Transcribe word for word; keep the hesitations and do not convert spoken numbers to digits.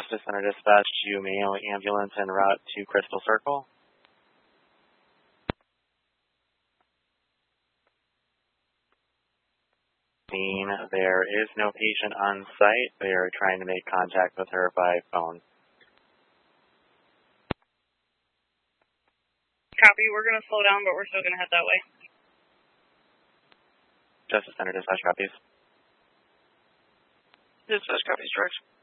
Justice Center Dispatch to Mayo Ambulance en route to Crystal Circle. There is no patient on site. They are trying to make contact with her by phone. Copy. We're going to slow down, but we're still going to head that way. Justice Center Dispatch copies. Dispatch copies, direct.